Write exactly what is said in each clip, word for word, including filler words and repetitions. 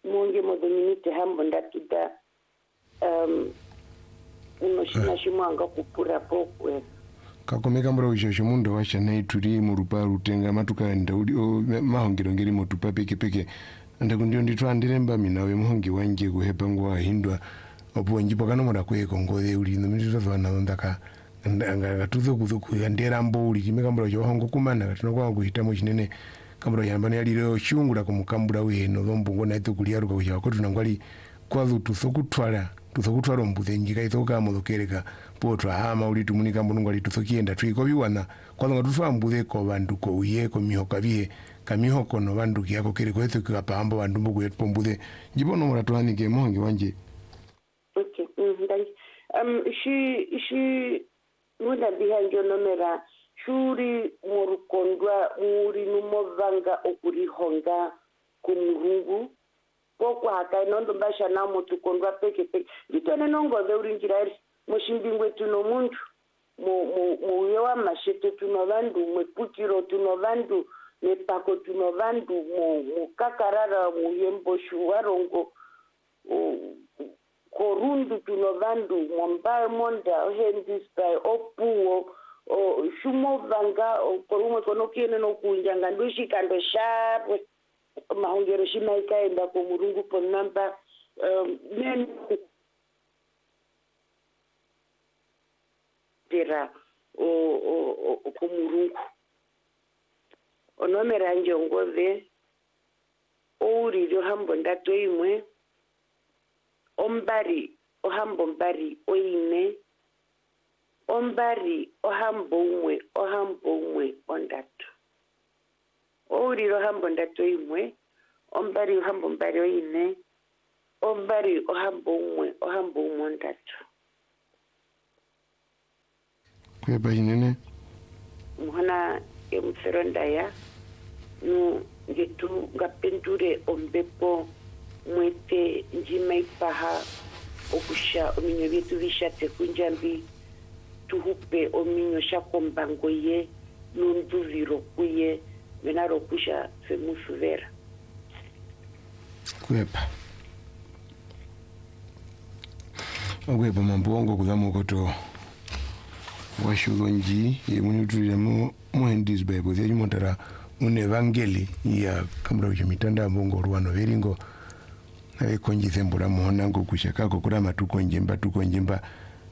monge modominite hambo ndatuda um unoshina shimwanga kupura pokwe kakomeka mbura ushosho mundo washa nayi turi mu rupa rutenga matuka ndaudi mahongero ngeri motupa peke peke ndakundio nditwa andiremba minawe muhongi wanje kuhepa ngwa hindwa opo njipo kana mura kweko ngode uli no mitito vana ndaka anga tuzo kuzuku yandera mbo uli kimeka mbura jo hongo kumana katino kwa kuhita mu chinene kambura yambani yaliro shungura kumukambura we no zombungo na ito kuliaru kwa kuja kotu nangwali kwazu tusokutwala tusokutwala mbuze njika itoka mudokereka potwa hama uli tumunika mbungu ali tusokienda twiko biwana kwanga tutwa mbuze ko bandu ko uye ko mihoka bihe kamihoko no bandu kyako kere ko eto kwa pambo bandu mbugo yetpo mbuze njipo no mura twanike monge wanje. Okay mm, um shi shi muna bihanjo nomera shuri murukondwa muri numovanga okurihonga kumurungu poko haka inondo mbasha na mutu kondwa peke peke litone nongove urinjira eri mushimbingwe tuno muntu mu mu muyewa mashete tuno vandu mwepukiro tuno vandu nepako tuno vandu mu mukakarara muyemboshu warongo korundu tuno vandu mombaye monda hendispai opuo o shumo vanga korumwe konokiene nokunjanga ndushika ndo sharwe mahongero shima ikaenda kwa murungu po namba um, nene tera o o o kwa murungu onomera njongove ouri ryo hambo ndato imwe ombari ohambo mbari oine ombari ohambo umwe ohambo umwe ondatu ouri ohambo ndato imwe ombari ohambo mbari oine ombari ohambo umwe ohambo umwe ondatu kweba inene muhana emuserondaya nu ngetu ngapenture ombepo mwete njima ipaha okusha ominyo byetu bishate kunjambi tuhupe ominyo shakombango ye nunduviro kuye menaro kusha femusuvera kweba kweba mambongo kuzamu koto washulonji yemunutulira mu muhendis bible ya jumotara un evangeli ya kamra uche mitanda mbongo ruano veringo nawe konji thembura muhona ngo kushakako kura matuko njemba tuko njemba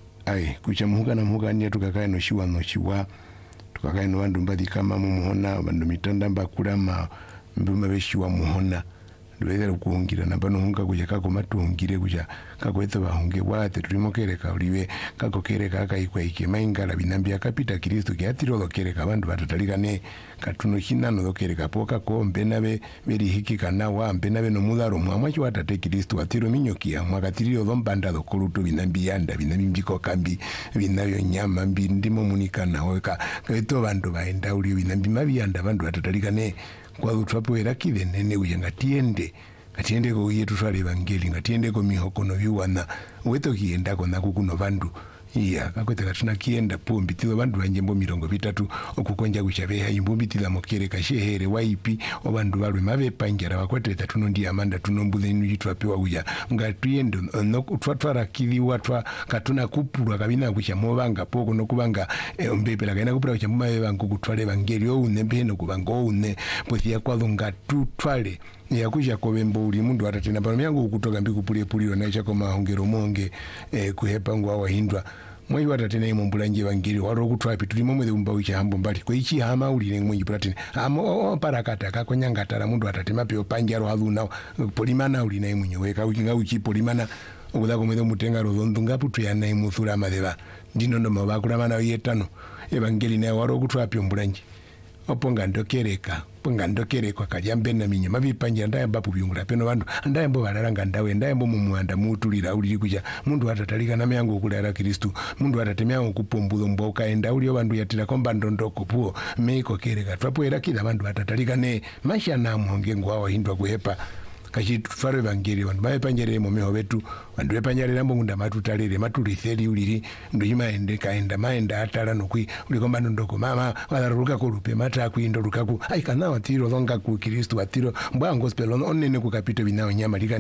ai kucha muhuka na muhuka nia tukakae no shiwa no shiwa tukakae no wandu mbadi kama muhona wandu mitanda mbakura ma mbuma veshiwa muhona duweza kuhungira na bano hunga kuja kako matu hungire kuja kako eto bahunge wate tulimo kereka uliwe kako kereka akaikwa ike maingala binambia kapita Kristo kiatiro dokereka bandu batatalika ne katuno hinano dokereka poka ko mbenabe beri hiki kana wa mbenabe no mudaro mwamwachi watate Kristo atiro minyokia mwakatirio dombanda dokoluto binambia anda binambiko kambi binabyo nyama mbindimo munikana weka eto bandu baenda uliwe binambi mabianda bandu batatalika ne kwa utwapo erakide nene ujanga tiende katiende ko yetu twale evangeli ngatiende ko mihoko no biwana weto kienda ko nakukuno bandu iya kakwete katuna kienda pombi tilo bandu banjembo mirongo bitatu okukonja kuchabeha imbumbitila mokere kashehere waipi obandu balwe mabe panjara bakwete tatuno ndi amanda tunombuze ni twapewa uya ngatiende no twatwara kili watwa katuna kupulwa kabina kucha mobanga poko no kubanga ombepela kaina kupulwa kucha mabe bangu kutwale evangeli o unembe no kubanga o une pothia kwa lunga tutwale ya kuja kobembo uli mundu atatena pano yangu kutoka mbi kupulye puliro na chako mahongero monge eh, kuhepa ngwa wahindwa mwe watatena imombula nje evangeli waro kutwapi tulimo mweze umba ucha hambo mbali kwa ichi hama uli ne mwenji pulatini amo parakata kako nyangatara mundu atatema pyo panjaro haduna polimana uli na mwenye weka uchinga uchi polimana ukudako mweze mutenga rozondu ngaputu ya na muthura madeba ndino ndo mabakula mana yetano evangeli na waro kutwapi ombulanje oponga ndokereka ponga ndokereka kajambe na minya mabipanja ndaye mbapu byungura peno bandu ndaye mbo balaranga ndawe ndaye mbo mumuanda mutulira uli kuja mundu atatalika na myango okulera Kristo mundu atatemya okupombuzo mbo kaenda uli bandu yatira komba ndondoko puo meiko kereka twapo era kila bandu atatalika ne masha na muonge ngwa wahindwa kuhepa kachi tufaro evangeli wandu bae panjere mo meho betu wandu be panjere nambo ngunda matutalire matulitheli uliri ndo imaende kaenda maenda atala nokwi ulikomba ndoko mama walaruka kolupe mata kuindo lukaku ai kana watiro longa ku Kristo watiro mbwa gospel onene ku kapito binao nyama lika